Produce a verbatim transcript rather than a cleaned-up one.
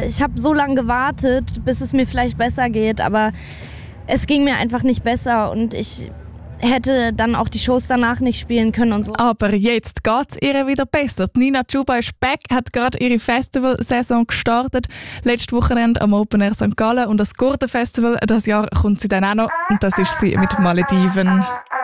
ich habe so lange gewartet, bis es mir vielleicht besser geht, aber es ging mir einfach nicht besser und ich hätte dann auch die Shows danach nicht spielen können und so. Aber jetzt geht es ihr wieder besser. Die Nina Chuba ist back, hat gerade ihre Festivalsaison gestartet. Letztes Wochenende am Open Air Sankt Gallen und das Gurten Festival. Das Jahr kommt sie dann auch noch und das ist sie mit Malediven.